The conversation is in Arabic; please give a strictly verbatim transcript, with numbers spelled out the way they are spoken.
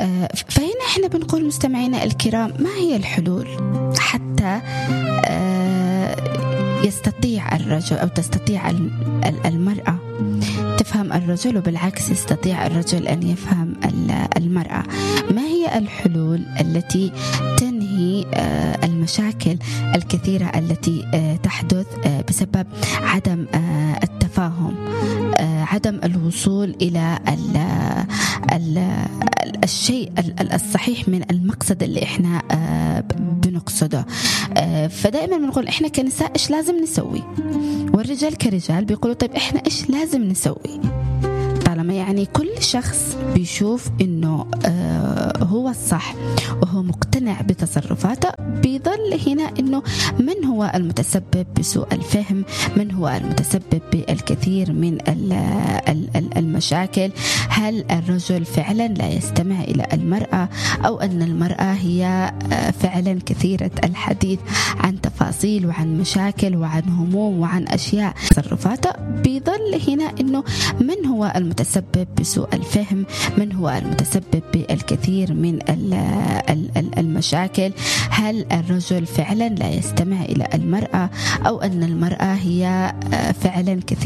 فهنا احنا بنقول مستمعينا الكرام، ما هي الحلول حتى يستطيع الرجل أو تستطيع المرأة تفهم الرجل، وبالعكس يستطيع الرجل أن يفهم المرأة؟ ما هي الحلول التي تنهي المشاكل الكثيرة التي تحدث بسبب عدم التفاهم، عدم الوصول إلى ال ال الشيء الصحيح من المقصد اللي احنا بنقصده؟ فدائما بنقول احنا كنساء ايش لازم نسوي، والرجال كرجال بيقولوا طيب احنا ايش لازم نسوي. طالما يعني كل شخص بيشوف انه آه هو الصح وهو مقتنع بتصرفاته، بيظل هنا انه من هو المتسبب بسوء الفهم، من هو المتسبب بالكثير من المشاكل. هل الرجل فعلا لا يستمع الى المرأة، او ان المرأة هي فعلا كثيرة الحديث عن تفاصيل وعن مشاكل وعن هموم وعن اشياء تصرفاته؟ بيظل هنا انه من هو المتسبب بسوء الفهم، من هو المتسبب بالكثير من المشاكل. هل الرجل فعلا لا يستمع إلى المرأة، أو أن المرأة هي فعلا كثير